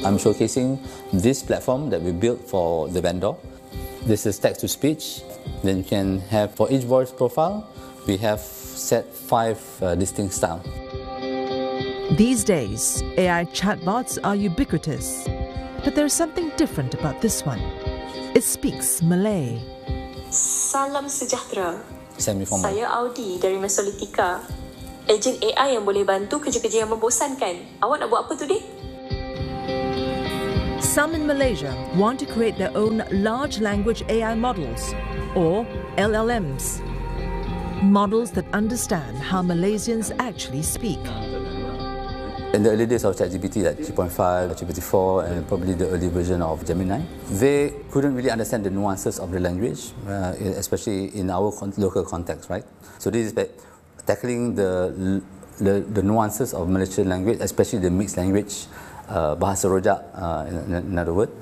I'm showcasing this platform that we built for the vendor. This is text-to-speech. Then you can have, for each voice profile, we have set 5 distinct styles. These days, AI chatbots are ubiquitous, but there's something different about this one. It speaks Malay. Salam sejahtera. Semi-formal. Saya Audi dari Mesolithica. Ejen AI yang boleh bantu kerja-kerja yang membosankan. Awak nak buat apa today? Some in Malaysia want to create their own large language AI models, or LLMs. Models that understand how Malaysians actually speak. In the early days of ChatGPT, like 3.5, GPT-4, and probably the early version of Gemini, they couldn't really understand the nuances of the language, especially in our local context, right? So this is tackling the nuances of Malaysian language, especially the mixed language, Bahasa Rojak, in other words.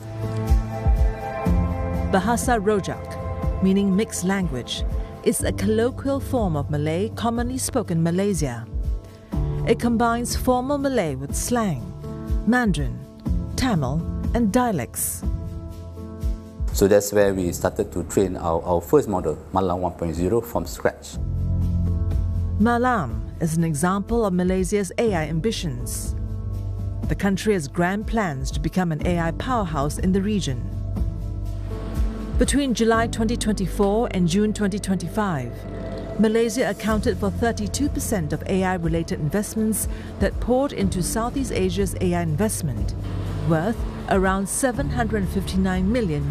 Bahasa Rojak, meaning mixed language, is a colloquial form of Malay commonly spoken in Malaysia. It combines formal Malay with slang, Mandarin, Tamil, and dialects. So that's where we started to train our first model, Malam 1.0, from scratch. Malam is an example of Malaysia's AI ambitions. The country has grand plans to become an AI powerhouse in the region. Between July 2024 and June 2025, Malaysia accounted for 32% of AI-related investments that poured into Southeast Asia's AI investment, worth around $759 million.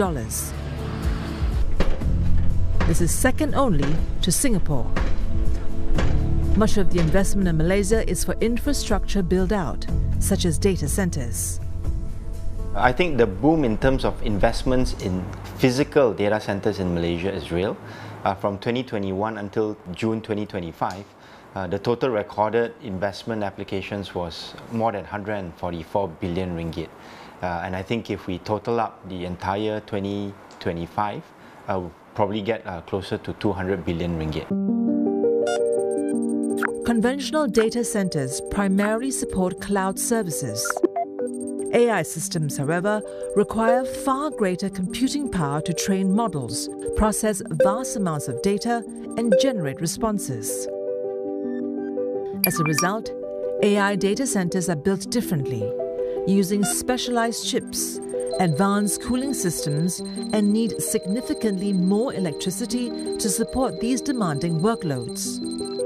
This is second only to Singapore. Much of the investment in Malaysia is for infrastructure build-out, such as data centers. I think the boom in terms of investments in physical data centers in Malaysia is real. From 2021 until June 2025, the total recorded investment applications was more than 144 billion ringgit. And I think if we total up the entire 2025, we'll probably get closer to 200 billion ringgit. Conventional data centers primarily support cloud services. AI systems, however, require far greater computing power to train models, process vast amounts of data, and generate responses. As a result, AI data centers are built differently, using specialized chips, advanced cooling systems, and need significantly more electricity to support these demanding workloads.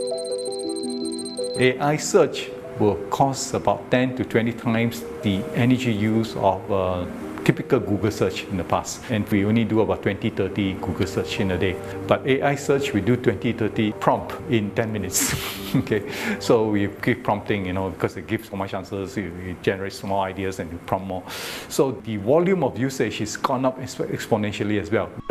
AI search will cost about 10 to 20 times the energy use of typical Google search in the past. And we only do about 20-30 Google search in a day. But AI search, we do 20-30 prompt in 10 minutes. Okay, so we keep prompting, because it gives so much answers, it generates more ideas and you prompt more. So the volume of usage has gone up exponentially as well.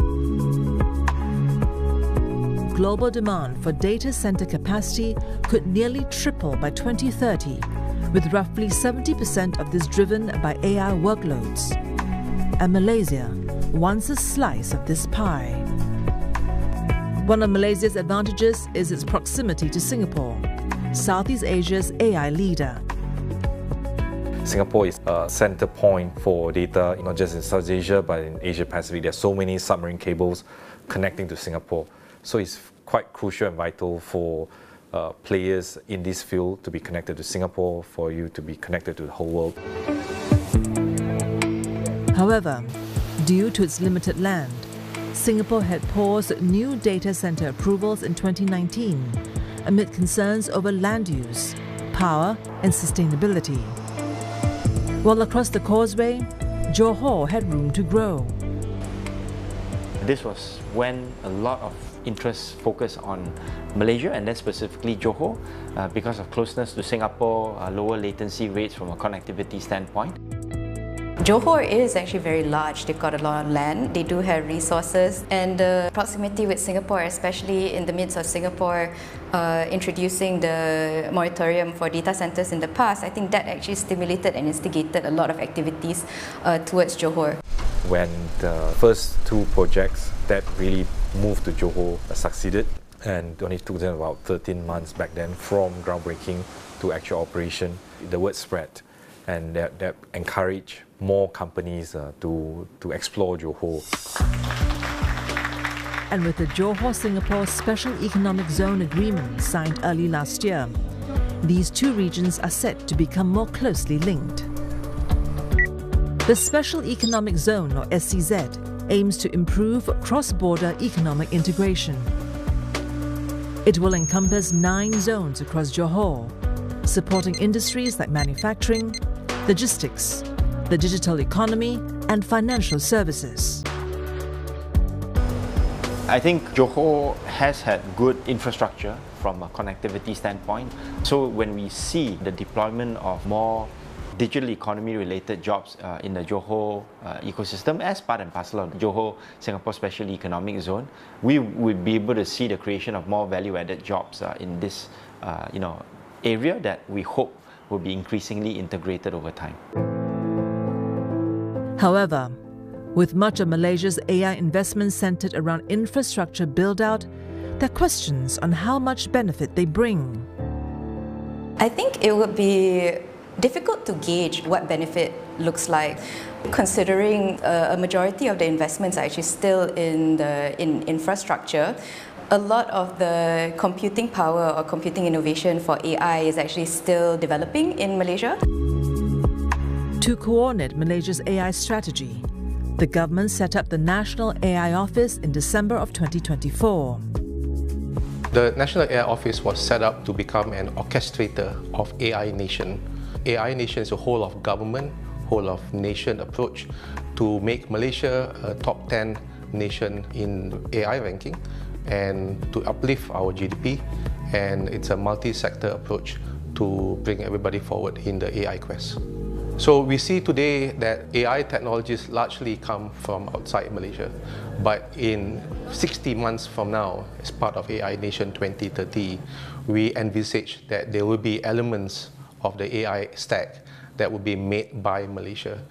Global demand for data center capacity could nearly triple by 2030, with roughly 70% of this driven by AI workloads. And Malaysia wants a slice of this pie. One of Malaysia's advantages is its proximity to Singapore, Southeast Asia's AI leader. Singapore is a center point for data, not just in South Asia, but in Asia Pacific. There are so many submarine cables connecting to Singapore. So it's quite crucial and vital for players in this field to be connected to Singapore, for you to be connected to the whole world. However, due to its limited land, Singapore had paused new data center approvals in 2019 amid concerns over land use, power, and sustainability. While across the causeway, Johor had room to grow. This was when a lot of interest focused on Malaysia and then specifically Johor because of closeness to Singapore, lower latency rates from a connectivity standpoint. Johor is actually very large. They've got a lot of land, they do have resources, and the proximity with Singapore, especially in the midst of Singapore introducing the moratorium for data centers in the past, I think that actually stimulated and instigated a lot of activities towards Johor. When the first two projects that really moved to Johor succeeded, and it only took them about 13 months back then from groundbreaking to actual operation, the word spread. and that encourage more companies to explore Johor. And with the Johor-Singapore Special Economic Zone Agreement signed early last year, these two regions are set to become more closely linked. The Special Economic Zone, or SEZ, aims to improve cross-border economic integration. It will encompass 9 zones across Johor, supporting industries like manufacturing, logistics, the digital economy, and financial services. I think Johor has had good infrastructure from a connectivity standpoint. So when we see the deployment of more digital economy related jobs in the Johor ecosystem as part and parcel of the Johor Singapore Special Economic Zone, we would be able to see the creation of more value added jobs in this area that we hope will be increasingly integrated over time. However, with much of Malaysia's AI investment centred around infrastructure build-out, there are questions on how much benefit they bring. I think it would be difficult to gauge what benefit looks like, considering a majority of the investments are actually still in infrastructure. A lot of the computing power or computing innovation for AI is actually still developing in Malaysia. To coordinate Malaysia's AI strategy, the government set up the National AI Office in December of 2024. The National AI Office was set up to become an orchestrator of AI Nation. AI Nation is a whole of government, whole of nation approach to make Malaysia a top 10 nation in AI ranking and to uplift our GDP, and it's a multi-sector approach to bring everybody forward in the AI quest. So we see today that AI technologies largely come from outside Malaysia, but in 60 months from now, as part of AI Nation 2030, we envisage that there will be elements of the AI stack that will be made by Malaysia.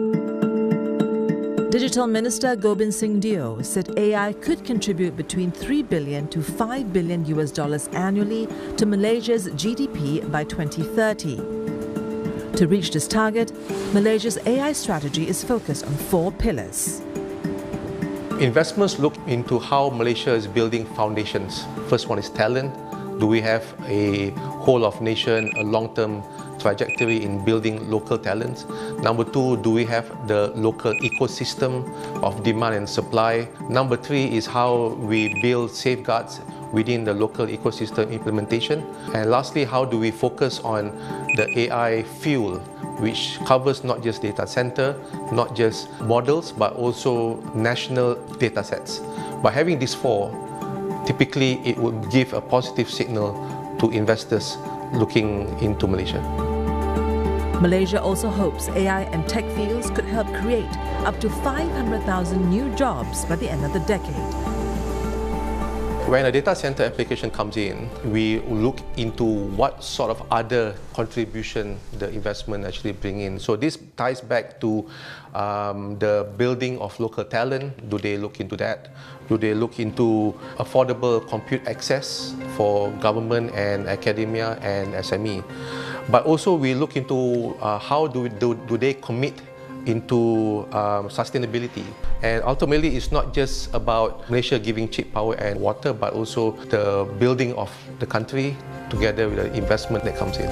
Digital Minister Gobind Singh Dio said AI could contribute between $3 billion to $5 billion annually to Malaysia's GDP by 2030. To reach this target, Malaysia's AI strategy is focused on 4 pillars. Investments look into how Malaysia is building foundations. First one is talent. Do we have a whole of nation, a long-term trajectory in building local talents? Number 2, do we have the local ecosystem of demand and supply? Number 3 is how we build safeguards within the local ecosystem implementation. And lastly, how do we focus on the AI fuel, which covers not just data center, not just models, but also national data sets. By having these 4, typically it would give a positive signal to investors looking into Malaysia. Malaysia also hopes AI and tech fields could help create up to 500,000 new jobs by the end of the decade. When a data center application comes in, we look into what sort of other contribution the investment actually bring in. So this ties back to the building of local talent. Do they look into that? Do they look into affordable compute access for government and academia and SME? But also we look into how do they commit into sustainability. And ultimately, it's not just about Malaysia giving cheap power and water, but also the building of the country together with the investment that comes in.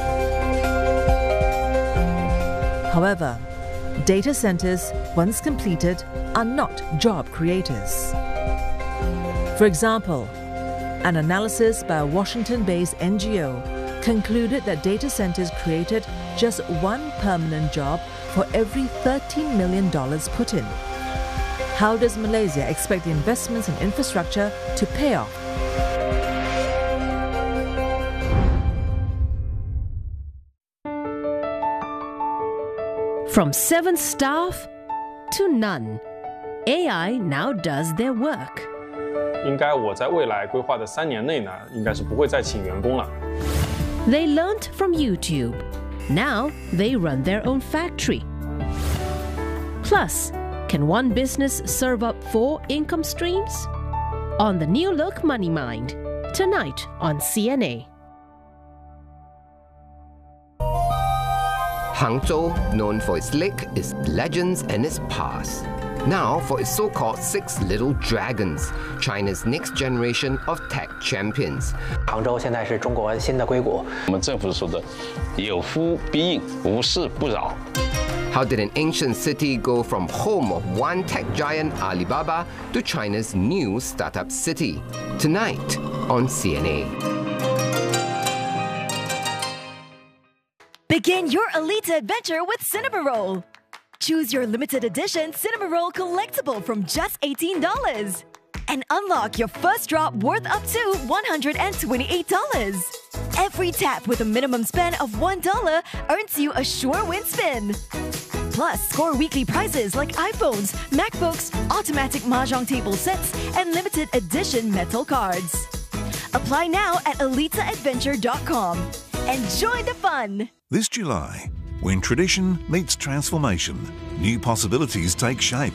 However, data centers, once completed, are not job creators. For example, an analysis by a Washington-based NGO concluded that data centers created just 1 permanent job for every $13 million put in. How does Malaysia expect the investments in infrastructure to pay off? From 7 staff to none, AI now does their work. 应该我在未来规划的3年内呢，应该是不会再请员工了。 They learnt from YouTube. Now they run their own factory. Plus, can one business serve up 4 income streams? On the new look Money Mind, tonight on CNA. Hangzhou, known for its lake, its legends and its past. Now for its so-called 6 little dragons, China's next generation of tech champions. 杭州现在是中国新的硅谷。我们政府说的有夫必应，无事不扰。 How did an ancient city go from home of one tech giant Alibaba to China's new startup city? Tonight on CNA. Begin your Alita adventure with Cinema Roll. Choose your limited edition Cinema Roll collectible from just $18 and unlock your first drop worth up to $128. Every tap with a minimum spend of $1 earns you a sure win spin. Plus, score weekly prizes like iPhones, MacBooks, automatic mahjong table sets, and limited edition metal cards. Apply now at alitaadventure.com. Enjoy the fun! This July, when tradition meets transformation, new possibilities take shape.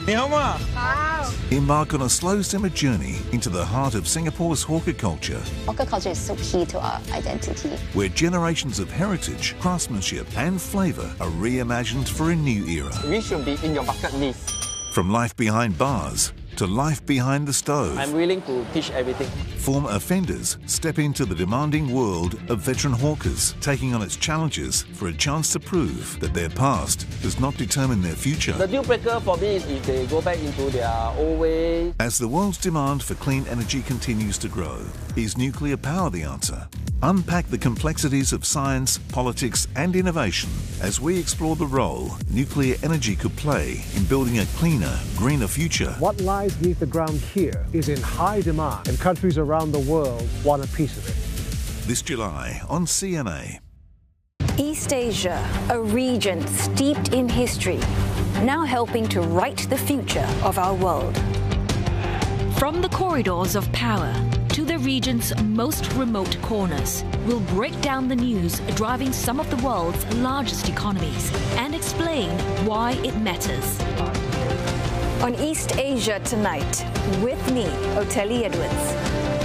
Embark on a slow simmer journey into the heart of Singapore's hawker culture. Hawker culture is so key to our identity. Where generations of heritage, craftsmanship and flavour are reimagined for a new era. We should be in your bucket list. From life behind bars to life behind the stove. I'm willing to teach everything. Former offenders step into the demanding world of veteran hawkers, taking on its challenges for a chance to prove that their past does not determine their future. The deal breaker for me is if they go back into their old way. As the world's demand for clean energy continues to grow, is nuclear power the answer? Unpack the complexities of science, politics and innovation as we explore the role nuclear energy could play in building a cleaner, greener future. What lies beneath the ground here is in high demand, and countries around the world want a piece of it. This July on CNA. East Asia, a region steeped in history, now helping to write the future of our world. From the corridors of power to the region's most remote corners, we'll break down the news driving some of the world's largest economies and explain why it matters. On East Asia Tonight, with me, Oteli Edwards.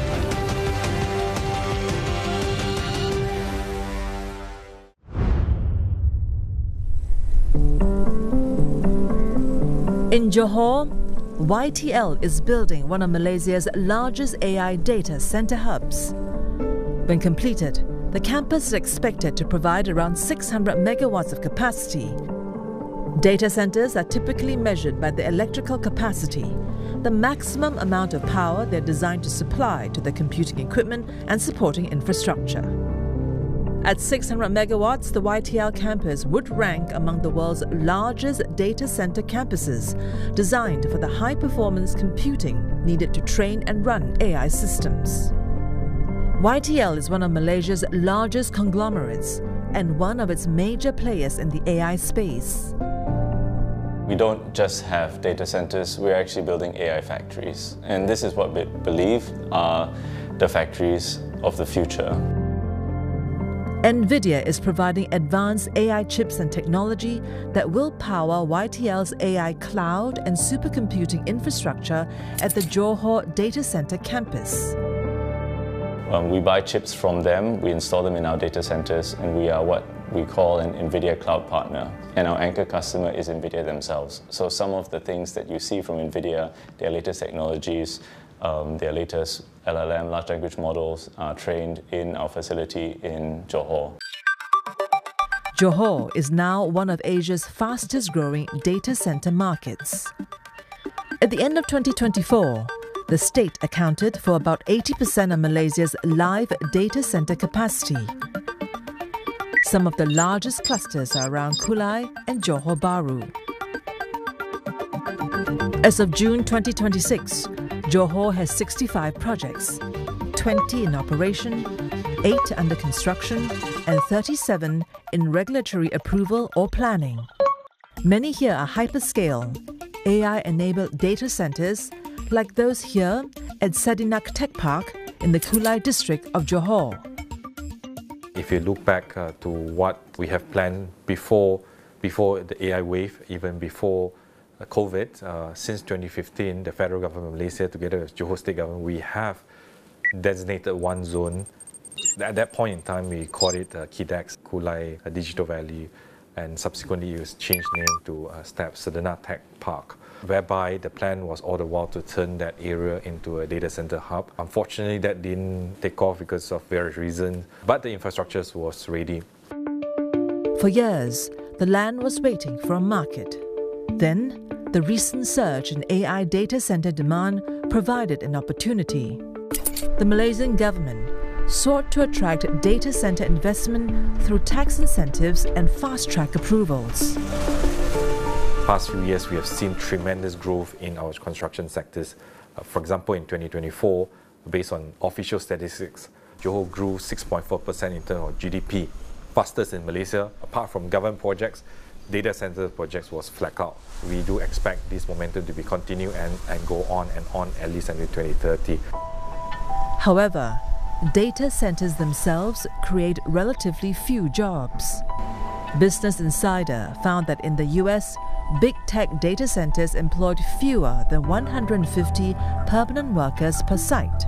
In Johor, YTL is building one of Malaysia's largest AI data center hubs. When completed, the campus is expected to provide around 600 megawatts of capacity. Data centers are typically measured by the electrical capacity, the maximum amount of power they're designed to supply to the computing equipment and supporting infrastructure. At 600 megawatts, the YTL campus would rank among the world's largest data center campuses, designed for the high-performance computing needed to train and run AI systems. YTL is one of Malaysia's largest conglomerates and one of its major players in the AI space. We don't just have data centers, we're actually building AI factories. And this is what we believe are the factories of the future. NVIDIA is providing advanced AI chips and technology that will power YTL's AI cloud and supercomputing infrastructure at the Johor Data Center campus. We buy chips from them, we install them in our data centers, and we are what we call an NVIDIA cloud partner. And our anchor customer is NVIDIA themselves. So some of the things that you see from NVIDIA, their latest technologies, their latest LLM, large language models, are trained in our facility in Johor. Johor is now one of Asia's fastest growing data center markets. At the end of 2024, the state accounted for about 80% of Malaysia's live data center capacity. Some of the largest clusters are around Kulai and Johor Bahru. As of June 2026, Johor has 65 projects, 20 in operation, 8 under construction, and 37 in regulatory approval or planning. Many here are hyperscale, AI-enabled data centers like those here at Sadinak Tech Park in the Kulai district of Johor. If you look back to what we have planned before the AI wave, even before COVID, since 2015, the federal government of Malaysia, together with Johor State Government, we have designated one zone. At that point in time, we called it KIDEX, Kulai Digital Valley, and subsequently it was changed name to STEP, Sedana Tech Park, whereby the plan was all the while to turn that area into a data center hub. Unfortunately, that didn't take off because of various reasons, but the infrastructure was ready. For years, the land was waiting for a market. Then, the recent surge in AI data center demand provided an opportunity. The Malaysian government sought to attract data center investment through tax incentives and fast-track approvals. Past few years, we have seen tremendous growth in our construction sectors. For example, in 2024, based on official statistics, Johor grew 6.4% in terms of GDP, fastest in Malaysia. Apart from government projects, data center projects was flat out. We do expect this momentum to be continued and go on and on at least until 2030. However, data centers themselves create relatively few jobs. Business Insider found that in the US, big tech data centers employed fewer than 150 permanent workers per site.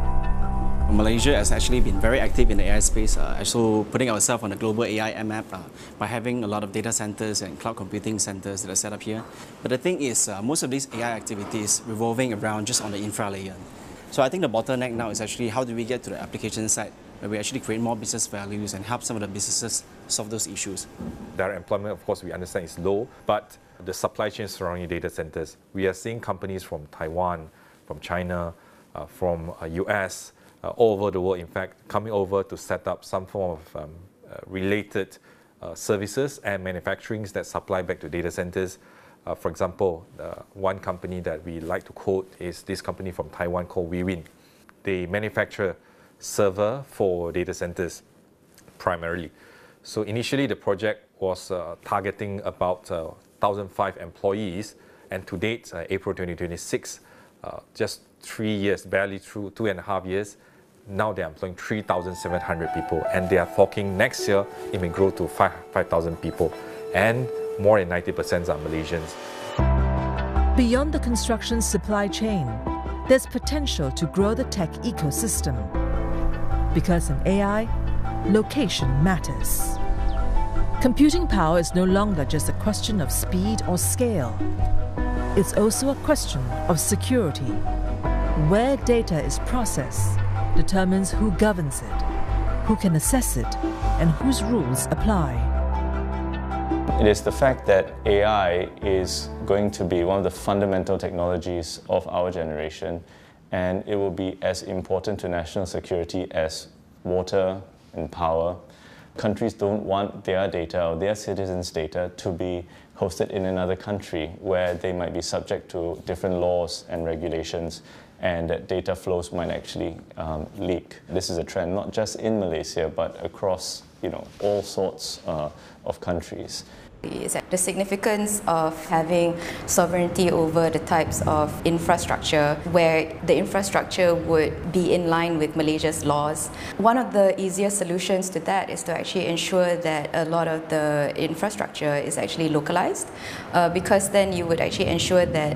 Malaysia has actually been very active in the AI space, also putting ourselves on the global AI map by having a lot of data centers and cloud computing centers that are set up here. But the thing is, most of these AI activities revolving around just on the infra layer. So I think the bottleneck now is actually how do we get to the application side where we actually create more business values and help some of the businesses solve those issues. Direct employment, of course, we understand is low, but the supply chain surrounding data centers, we are seeing companies from Taiwan, from China, from US, all over the world, in fact, coming over to set up some form of related services and manufacturing that supply back to data centers. For example, one company that we like to quote is this company from Taiwan called WeWin. They manufacture server for data centers primarily. So initially the project was targeting about 1,005 employees, and to date, April 2026, just 3 years, barely through 2.5 years, now they're employing 3,700 people, and they are talking next year it may grow to 5,000 people, and more than 90% are Malaysians. Beyond the construction supply chain, there's potential to grow the tech ecosystem. Because in AI, location matters. Computing power is no longer just a question of speed or scale. It's also a question of security. Where data is processed determines who governs it, who can assess it, and whose rules apply. It is the fact that AI is going to be one of the fundamental technologies of our generation, and it will be as important to national security as water and power. Countries don't want their data or their citizens' data to be hosted in another country where they might be subject to different laws and regulations, and that data flows might actually leak. This is a trend not just in Malaysia but across all sorts of countries. The significance of having sovereignty over the types of infrastructure where the infrastructure would be in line with Malaysia's laws. One of the easiest solutions to that is to actually ensure that a lot of the infrastructure is actually localized, because then you would actually ensure that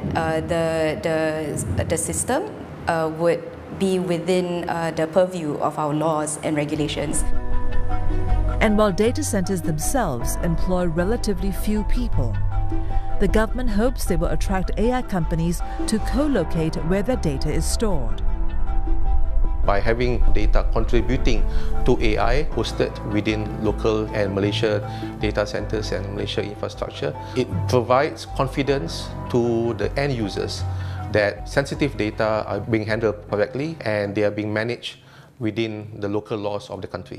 the system would be within the purview of our laws and regulations. And while data centers themselves employ relatively few people, the government hopes they will attract AI companies to co-locate where their data is stored. By having data contributing to AI hosted within local and Malaysia data centers and Malaysia infrastructure, it provides confidence to the end users that sensitive data are being handled correctly and they are being managed within the local laws of the country.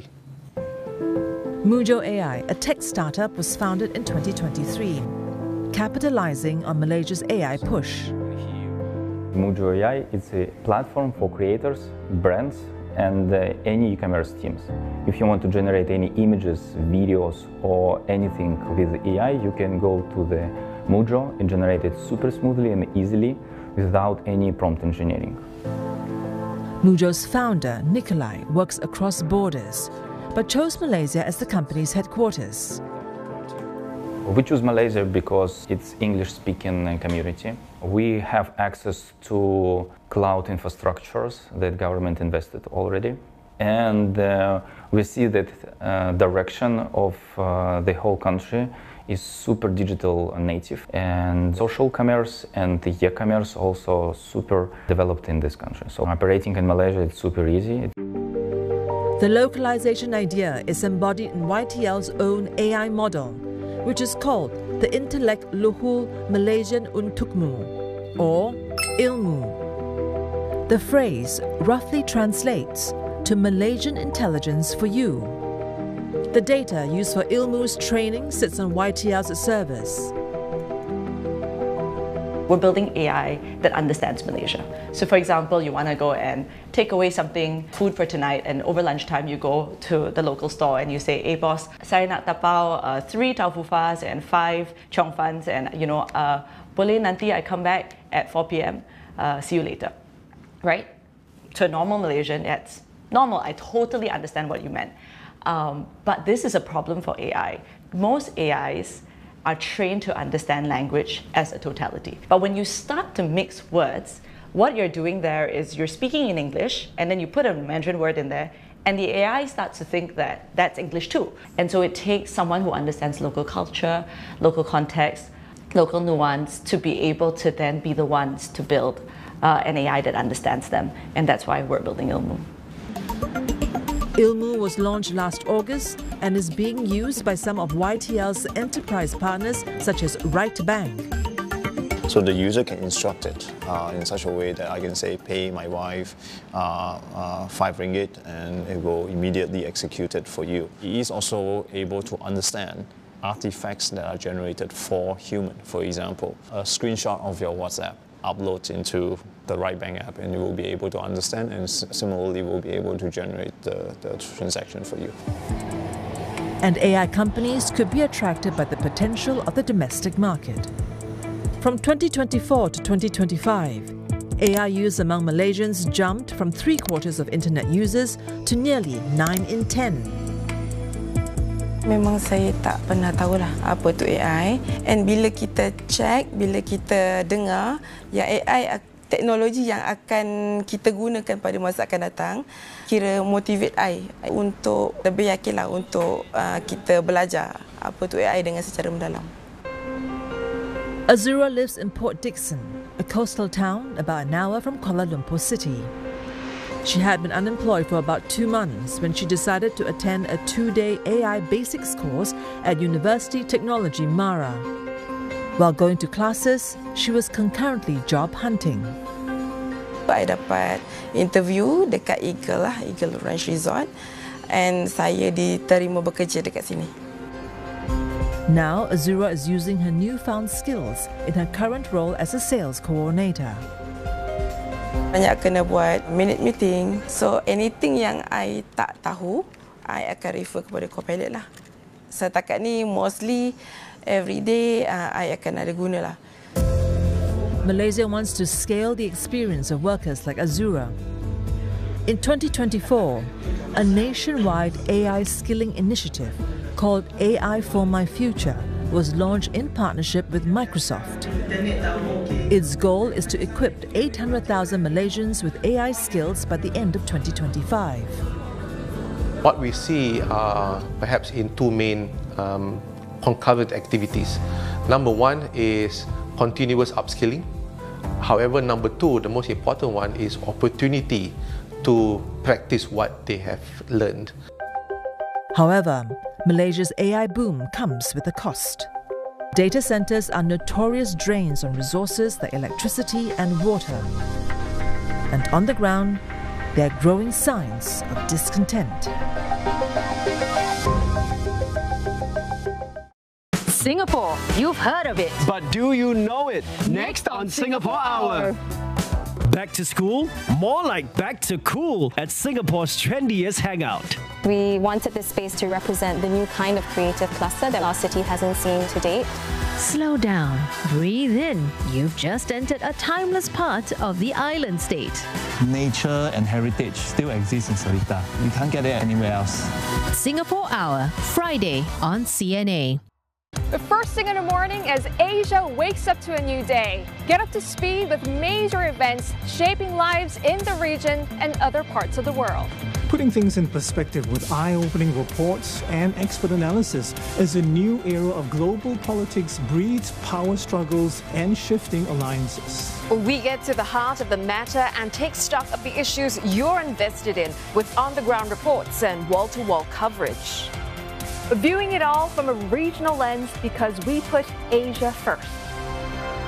Mujo AI, a tech startup, was founded in 2023, capitalizing on Malaysia's AI push. Mujo AI is a platform for creators, brands, and any e-commerce teams. If you want to generate any images, videos, or anything with AI, you can go to the Mujo and generate it super smoothly and easily without any prompt engineering. Mujo's founder, Nikolai, works across borders, but chose Malaysia as the company's headquarters. We choose Malaysia because it's English-speaking community. We have access to cloud infrastructures that government invested already. And we see that direction of the whole country is super digital native, and social commerce and the e-commerce also super developed in this country. So operating in Malaysia is super easy. The localization idea is embodied in YTL's own AI model, which is called the Intellect Luhur Malaysian Untukmu, or ILMU. The phrase roughly translates to Malaysian intelligence for you. The data used for ILMU's training sits on YTL's servers. We're building AI that understands Malaysia. So for example, you want to go and take away something, food for tonight, and over lunchtime you go to the local store and you say, hey boss, saya nak tapau 3 tau fufas and 5 chong fans, and boleh nanti I come back at 4 p.m. See you later. Right? To a normal Malaysian, it's normal. I totally understand what you meant. But this is a problem for AI. Most AIs are trained to understand language as a totality. But when you start to mix words, what you're doing there is you're speaking in English and then you put a Mandarin word in there, and the AI starts to think that that's English too. And so it takes someone who understands local culture, local context, local nuance to be able to then be the ones to build an AI that understands them. And that's why we're building ILMU. ILMU was launched last August and is being used by some of YTL's enterprise partners such as Right Bank. So the user can instruct it in such a way that I can say, pay my wife 5 ringgit, and it will immediately execute it for you. He is also able to understand artifacts that are generated for human. For example, a screenshot of your WhatsApp upload into the Right Bank app, and you will be able to understand, and similarly will be able to generate the transaction for you. And AI companies could be attracted by the potential of the domestic market. From 2024 to 2025, AI use among Malaysians jumped from 3/4 of internet users to nearly 9 in 10. Memang saya tak pernah tahulah apa tu AI, and bila kita check, bila kita dengar yang AI teknologi yang akan kita gunakan pada masa akan datang, kira motivate I untuk lebih yakinlah untuk kita belajar apa tu AI dengan secara mendalam. Azura lives in Port Dickson, a coastal town about an hour from Kuala Lumpur City. She had been unemployed for about 2 months when she decided to attend a 2-day AI basics course at University Technology Mara. While going to classes, she was concurrently job hunting. I dapat interview dekat Eagle Ranch Resort, and saya diterima bekerja dekat sini. Now, Azura is using her newfound skills in her current role as a sales coordinator. Banyak kena buat minute meeting, so anything yang I tak tahu, I akan refer kepada Copilot lah. Setakat ni mostly every day I akan ada guna lah. Malaysia wants to scale the experience of workers like Azura. In 2024, a nationwide AI skilling initiative called AI for My Future was launched in partnership with Microsoft. Its goal is to equip 800,000 Malaysians with AI skills by the end of 2025. What we see are perhaps in 2 main concurrent activities. Number 1 is continuous upskilling. However, number 2, the most important one, is opportunity to practice what they have learned. However, Malaysia's AI boom comes with a cost. Data centers are notorious drains on resources like electricity and water. And on the ground, there are growing signs of discontent. Singapore, you've heard of it. But do you know it? Next on Singapore Hour. Back to school? More like back to cool at Singapore's trendiest hangout. We wanted this space to represent the new kind of creative cluster that our city hasn't seen to date. Slow down, breathe in. You've just entered a timeless part of the island state. Nature and heritage still exist in Seletar. You can't get it anywhere else. Singapore Hour, Friday on CNA. The first thing in the morning as Asia wakes up to a new day. Get up to speed with major events shaping lives in the region and other parts of the world. Putting things in perspective with eye-opening reports and expert analysis as a new era of global politics breeds power struggles and shifting alliances. We get to the heart of the matter and take stock of the issues you're invested in with on-the-ground reports and wall-to-wall coverage. Viewing it all from a regional lens because we put Asia first.